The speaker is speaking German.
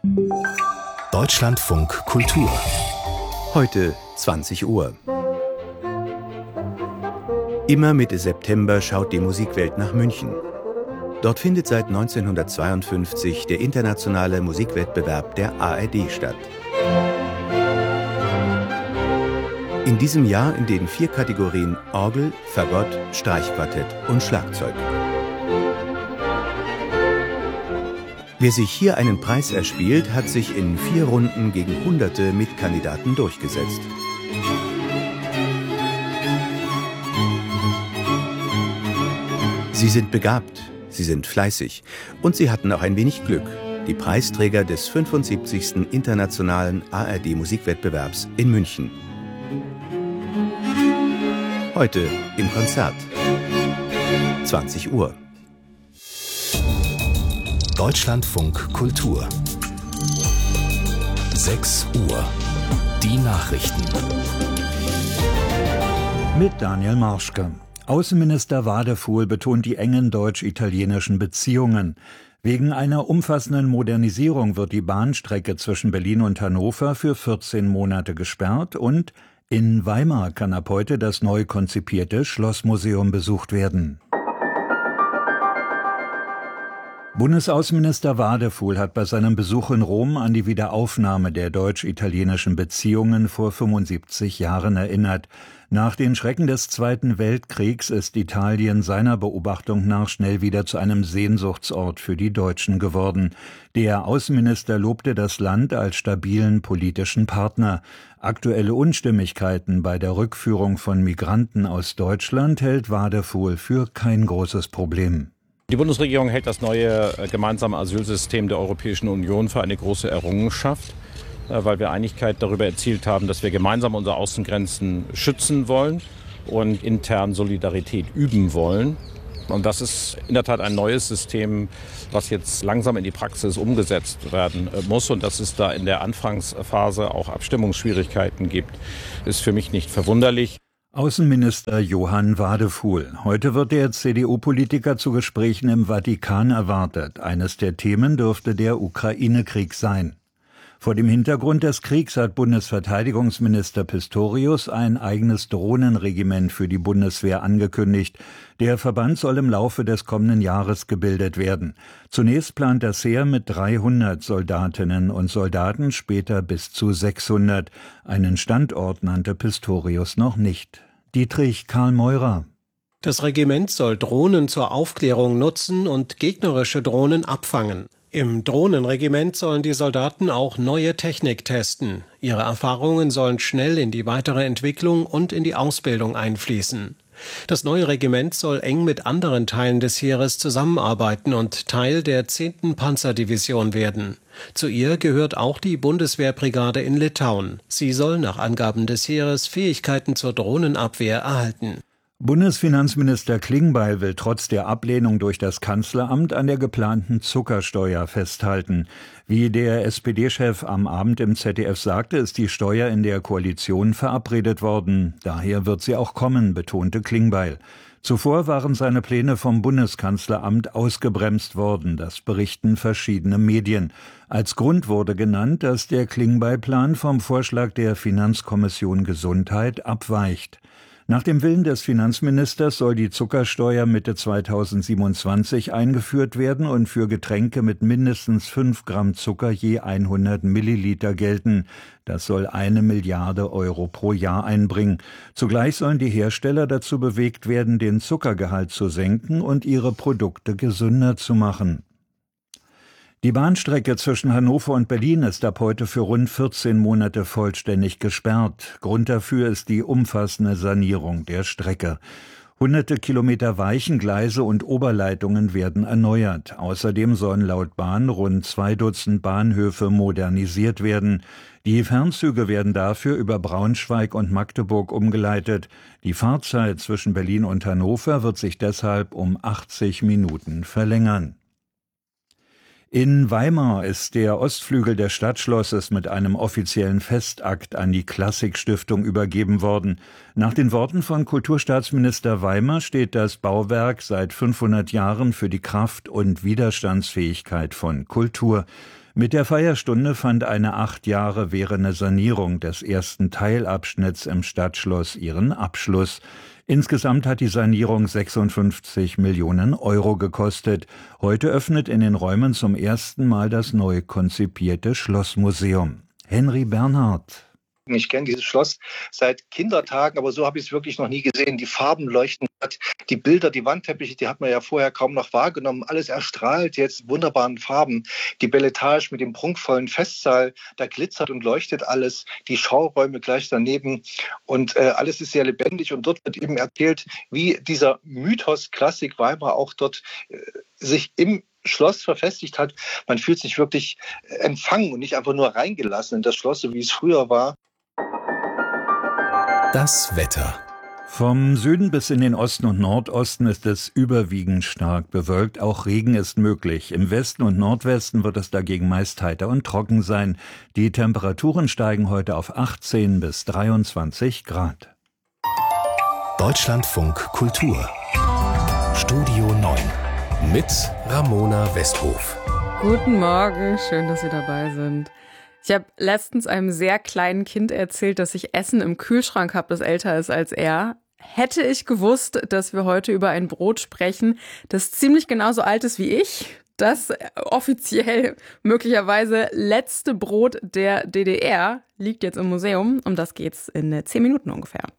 Deutschlandfunk Kultur. Heute 20 Uhr. Immer Mitte September schaut die Musikwelt nach München. Dort findet seit 1952 der internationale Musikwettbewerb der ARD statt. In diesem Jahr in den 4 Kategorien Orgel, Fagott, Streichquartett und Schlagzeug. Wer sich hier einen Preis erspielt, hat sich in 4 Runden gegen hunderte Mitkandidaten durchgesetzt. Sie sind begabt, sie sind fleißig und sie hatten auch ein wenig Glück. Die Preisträger des 75. Internationalen ARD-Musikwettbewerbs in München. Heute im Konzert. 20 Uhr. Deutschlandfunk Kultur. 6 Uhr. Die Nachrichten. Mit Daniel Marschke. Außenminister Wadefuhl betont die engen deutsch-italienischen Beziehungen. Wegen einer umfassenden Modernisierung wird die Bahnstrecke zwischen Berlin und Hannover für 14 Monate gesperrt und in Weimar kann ab heute das neu konzipierte Schlossmuseum besucht werden. Bundesaußenminister Wadefuhl hat bei seinem Besuch in Rom an die Wiederaufnahme der deutsch-italienischen Beziehungen vor 75 Jahren erinnert. Nach den Schrecken des Zweiten Weltkriegs ist Italien seiner Beobachtung nach schnell wieder zu einem Sehnsuchtsort für die Deutschen geworden. Der Außenminister lobte das Land als stabilen politischen Partner. Aktuelle Unstimmigkeiten bei der Rückführung von Migranten aus Deutschland hält Wadefuhl für kein großes Problem. Die Bundesregierung hält das neue gemeinsame Asylsystem der Europäischen Union für eine große Errungenschaft, weil wir Einigkeit darüber erzielt haben, dass wir gemeinsam unsere Außengrenzen schützen wollen und intern Solidarität üben wollen. Und das ist in der Tat ein neues System, was jetzt langsam in die Praxis umgesetzt werden muss. Und dass es da in der Anfangsphase auch Abstimmungsschwierigkeiten gibt, ist für mich nicht verwunderlich. Außenminister Johann Wadefuhl. Heute wird der CDU-Politiker zu Gesprächen im Vatikan erwartet. Eines der Themen dürfte der Ukraine-Krieg sein. Vor dem Hintergrund des Kriegs hat Bundesverteidigungsminister Pistorius ein eigenes Drohnenregiment für die Bundeswehr angekündigt. Der Verband soll im Laufe des kommenden Jahres gebildet werden. Zunächst plant das Heer mit 300 Soldatinnen und Soldaten, später bis zu 600. Einen Standort nannte Pistorius noch nicht. Dietrich Karl Meurer. Das Regiment soll Drohnen zur Aufklärung nutzen und gegnerische Drohnen abfangen. Im Drohnenregiment sollen die Soldaten auch neue Technik testen. Ihre Erfahrungen sollen schnell in die weitere Entwicklung und in die Ausbildung einfließen. Das neue Regiment soll eng mit anderen Teilen des Heeres zusammenarbeiten und Teil der 10. Panzerdivision werden. Zu ihr gehört auch die Bundeswehrbrigade in Litauen. Sie soll nach Angaben des Heeres Fähigkeiten zur Drohnenabwehr erhalten. Bundesfinanzminister Klingbeil will trotz der Ablehnung durch das Kanzleramt an der geplanten Zuckersteuer festhalten. Wie der SPD-Chef am Abend im ZDF sagte, ist die Steuer in der Koalition verabredet worden. Daher wird sie auch kommen, betonte Klingbeil. Zuvor waren seine Pläne vom Bundeskanzleramt ausgebremst worden, das berichten verschiedene Medien. Als Grund wurde genannt, dass der Klingbeil-Plan vom Vorschlag der Finanzkommission Gesundheit abweicht. Nach dem Willen des Finanzministers soll die Zuckersteuer Mitte 2027 eingeführt werden und für Getränke mit mindestens 5 Gramm Zucker je 100 Milliliter gelten. Das soll 1 Milliarde Euro pro Jahr einbringen. Zugleich sollen die Hersteller dazu bewegt werden, den Zuckergehalt zu senken und ihre Produkte gesünder zu machen. Die Bahnstrecke zwischen Hannover und Berlin ist ab heute für rund 14 Monate vollständig gesperrt. Grund dafür ist die umfassende Sanierung der Strecke. Hunderte Kilometer Weichengleise und Oberleitungen werden erneuert. Außerdem sollen laut Bahn rund 2 Dutzend Bahnhöfe modernisiert werden. Die Fernzüge werden dafür über Braunschweig und Magdeburg umgeleitet. Die Fahrzeit zwischen Berlin und Hannover wird sich deshalb um 80 Minuten verlängern. In Weimar ist der Ostflügel des Stadtschlosses mit einem offiziellen Festakt an die Klassik-Stiftung übergeben worden. Nach den Worten von Kulturstaatsminister Weimar steht das Bauwerk seit 500 Jahren für die Kraft und Widerstandsfähigkeit von Kultur. Mit der Feierstunde fand eine 8 Jahre währende Sanierung des ersten Teilabschnitts im Stadtschloss ihren Abschluss. Insgesamt hat die Sanierung 56 Millionen Euro gekostet. Heute öffnet in den Räumen zum ersten Mal das neu konzipierte Schlossmuseum. Henry Bernhard. Ich kenne dieses Schloss seit Kindertagen, aber so habe ich es wirklich noch nie gesehen. Die Farben leuchten, die Bilder, die Wandteppiche, die hat man ja vorher kaum noch wahrgenommen. Alles erstrahlt jetzt wunderbaren Farben. Die Bel Etage mit dem prunkvollen Festsaal, da glitzert und leuchtet alles. Die Schauräume gleich daneben und alles ist sehr lebendig. Und dort wird eben erzählt, wie dieser Mythos Klassik Weimar auch dort sich im Schloss verfestigt hat. Man fühlt sich wirklich empfangen und nicht einfach nur reingelassen in das Schloss, so wie es früher war. Das Wetter. Vom Süden bis in den Osten und Nordosten ist es überwiegend stark bewölkt. Auch Regen ist möglich. Im Westen und Nordwesten wird es dagegen meist heiter und trocken sein. Die Temperaturen steigen heute auf 18 bis 23 Grad. Deutschlandfunk Kultur. Studio 9 mit Ramona Westhof. Guten Morgen, schön, dass Sie dabei sind. Ich habe letztens einem sehr kleinen Kind erzählt, dass ich Essen im Kühlschrank habe, das älter ist als er. Hätte ich gewusst, dass wir heute über ein Brot sprechen, das ziemlich genauso alt ist wie ich, das offiziell möglicherweise letzte Brot der DDR liegt jetzt im Museum. Um das geht's in 10 Minuten ungefähr.